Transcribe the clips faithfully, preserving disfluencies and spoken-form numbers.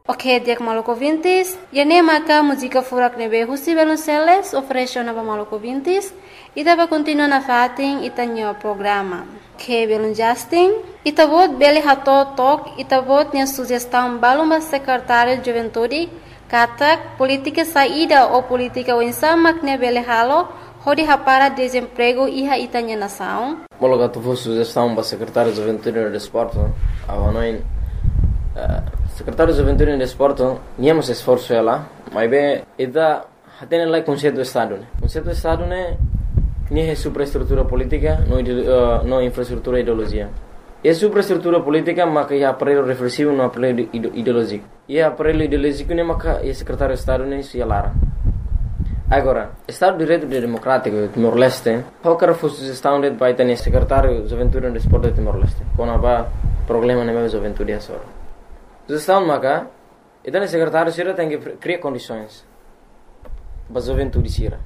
Ok, dia Maluco Vintis. E nem maka música furak nebe husi Velonceles oferece na Maluco Vintis. E dava continua na fatin itanyo programa. Que belum Justin. Itavot beli hato tok. Itavot nya sugestão balumba secretário de Juventude. Katak política saída ou política wensamak ne beli halo. Hodi hapara desemprego iha itanya nação. Mologa tu fosse sugestão para secretário de Juventude e Desporto. Avanoin. Secretário de Juventude e Desporto, níamos esforço ela, mas bem, ida tem lá conceito do Estado, né? Conceito do Estado né, nem é superestrutura política, não uh, não infraestrutura ideologia. É superestrutura política, mas é aparelho reflexivo, não aparelho ideológico. E é aparelho ideológico né, mas é secretário de Estado né, se alara. Agora, Estado de Direito Democrático Timor-Leste, qualquer fosse sugestão de vai ter secretário de Juventude e Desporto de Timor-Leste, quando há problema na minha juventude é só. Sugestão maka, então o secretário sira tem que criar condições para a juventude sira.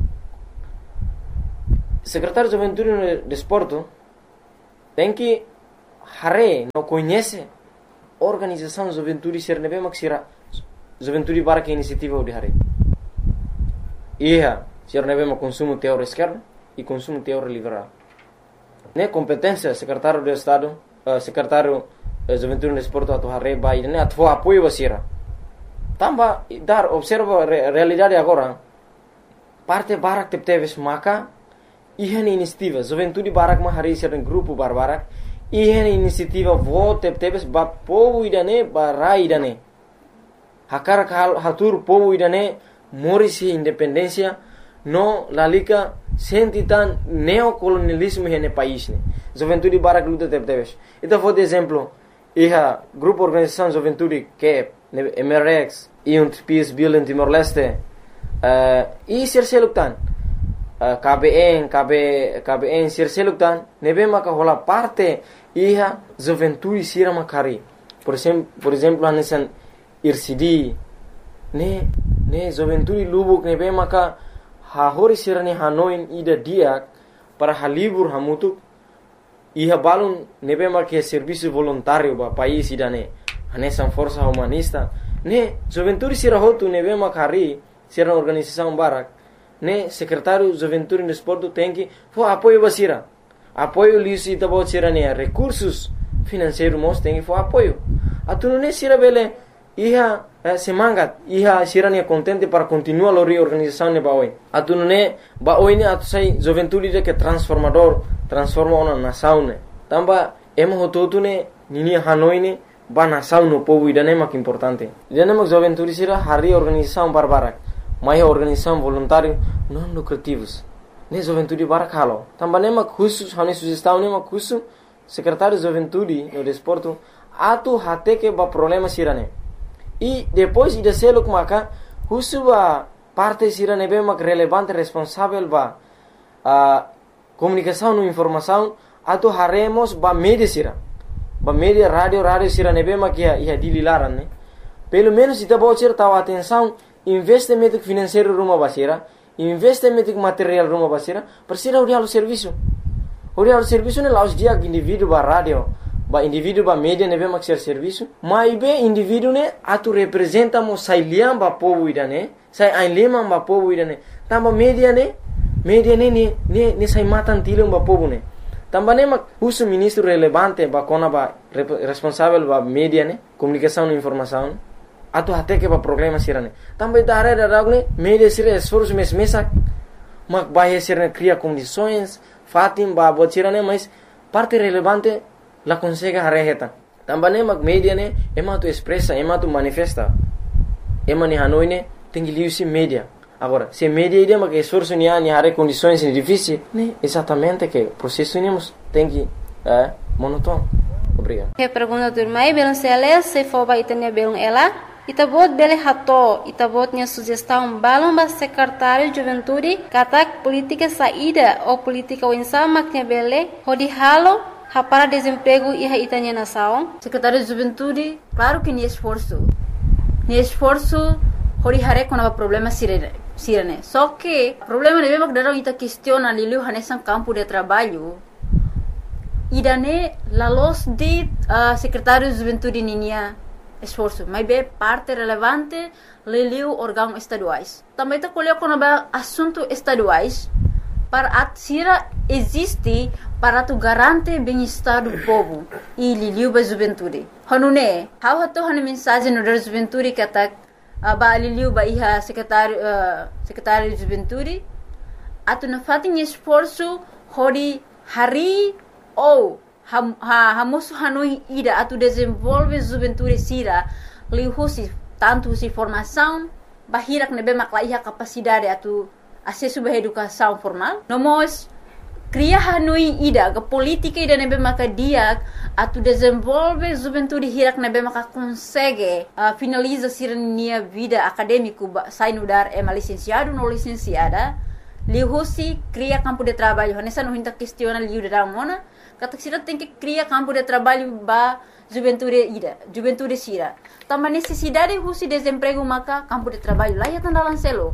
O secretário de Juventude e Desporto tem que hare, não conhece a organização de juventude sira, não é mais sira juventude para que iniciativa de hare. Ia, sira não é mais consumo teórico esquerdo e consumo teórico liberal. Né competência secretário de Estado, uh, secretário Juventude e Desporto atau hare bai ne atvo apoio basira. Tamba dar observa re, realidade agora. Parte barak tep teves maka ihan inisiativa Juventude barak ma hare ser grupo barbarak ihan inisiativa vo tep teves ba povo idane barai idane. Hakar kal hatur povo idane morisi independência no lalika sentitan neocolonialismo hene país ne. Juventude barak luta tep teves. Ita for de exemplo Iha grupo organização Juventude que é M R X e um Peace Building Timor-Leste uh, e Sirseluktan uh, K B N K B K B N Sirseluktan nebe maka hola parte iha Juventude sira makari por exemplo por exemplo anesan I R C D ne ne Juventude Lubuk nebe maka ha hori sira ne Hanoi ida dia para halibur hamutuk Iha balun nebe marque serviço voluntário ba país idane hanesan força humanista ne Juventude sira hotu nebe makari sira organização barak ne secretário Juventude e Desporto tem que fo apoio basira apoio lisi tabo sira ne recursos financeiros mos tem que fo apoio atuno ne sira bele iha eh, semangat iha sira ne contente para continuar a reorganização ne ba oi atuno ne ba oi ne atu sai Juventude de que transformador transforma uma nação né tamba emo hototu né nini Hanoi né ba nação no povo idane mak importante idane mak Juventude sira hari organização barbarak mai organização voluntário não lucrativos né Juventude barak halo tamba ne mak khusus hane sugestão ne mak khusus secretário de Juventude e Desporto atu hate que ba problema sira né e depois ida seluk maka khusus ba parte sira ne be mak relevante responsável ba a comunicação e informação atu haremos ba media sira ba media rádio rádio sira nebe makia ia dililaran né pelo menos ita bocir tahu atenção investimento financeiro rumah basira investimento material rumah basira persira urial serviço urial serviço ne laus dia indivíduo ba rádio ba indivíduo ba media nebe maksir serviço mai be indivíduo ne atu representa mo sailiam ba povo idane sai ainlema ba povo idane tamba media ne media ne ne ne ne sai matan tilum ba povo ne tamba ne mak uso ministro relevante ba kona ba responsável ba media ne comunicação e informação atu até que ba problema sirane tamba dare da ne media sira esforço mes mesak mak ba sirane cria condições fatim ba botirane mas parte relevante la consegue hareheta tamba ne mak media ne ema tu expressa ema tu manifesta ema ni Hanoi ne tem liusi media. Agora, se media ideia mas que esforço ni ani hare condições difíceis, né? Exatamente que o processo nemos tem que é monótono. Obrigado. Que pergunta do irmão Velonceles se for vai ter belum ela? Itabot bele hato, itabot nya sugestão balão ba secretário de Juventude, katak política saída ou política winsama que bele, hodi halo para desemprego e a itanya nação. Secretário de Juventude, claro que ni esforço. Ni esforço hori hare com o problema sirene. Sirene. Só que o problema é mesmo que daram ita questiona liliu hanesan campo de trabalho. Idane la los de uh, secretário de Juventude ninia esforço, mas é parte relevante liliu órgãos estaduais. Também está colhendo com assuntos estaduais para a sira existe para tu garante bem-estar do povo e liliu ba juventude. Hanune, how hato hane mensagem no da juventude que atak ba liliu ba iha secretário uh, secretário de juventude atu na fatin esforço hori hari ou hamoso hanui ida atu desenvolve juventude sira lihusi tanto si formação bahirak nebe maklaiha capacidade atu acesso à educação formal. Nós cria hanui ida ke política ida nebe maka dia atu desenvolve juventude hirak nebe maka consegue uh, finaliza sirnia vida acadêmico sai no dar é licenciado no licenciada lihusi cria campo de trabalho nessa não hinta questiona liu da mona kata sira tem que criar campo de trabalho ba juventude ida juventude sira também necessidade husi desemprego maka campo de trabalho lá ya tanda lancelo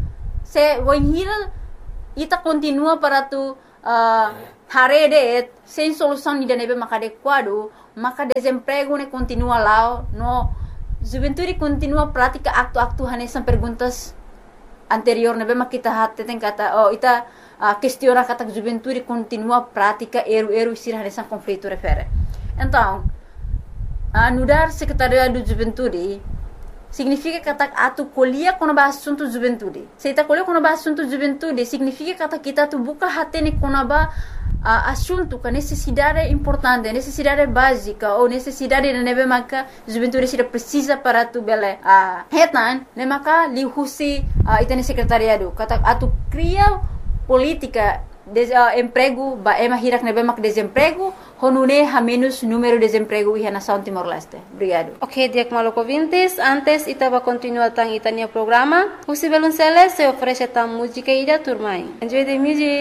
se voinhira ita continua para tu uh, harede sem solução ida nebe maka adequado maka desemprego ne continua lá no juventude continua prática acto-acto hanesan perguntas anterior nebe maka kita hatte tem kata oh ita uh, questiona kata juventude continua prática eru-eru sira hanesan conflito refere então uh, no dar secretariado de juventude significa que atu colhia quando ba assunto juventude. Se ita colhia quando ba assunto juventude, significa que kita tu buka hatene quando ba uh, assunto que necessidade importante, necessidade básica ou necessidade de nebe maka juventude sira precisa para tu bele. Ah, uh, hetan, ne maka lihusi uh, itane secretariado. Kata atu cria política de uh, emprego ba ema hirak nebe mak desemprego honune ha menos número de desemprego e nação Timor-Leste. Obrigado. Ok, Diak Maloko Vintes, antes itaba continua tang itania programa. Husi Belunceles se oferece tang música ida turmai. Enjoy the music.